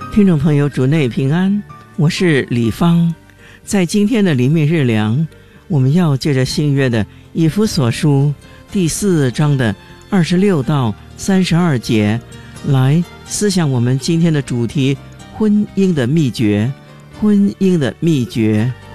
听众朋友，主内平安，我是李芳。在今天的灵命日粮，我们要借着新约的以弗所书第4章的26到32节来思想我们今天的主题：婚姻的秘诀。婚姻的秘诀。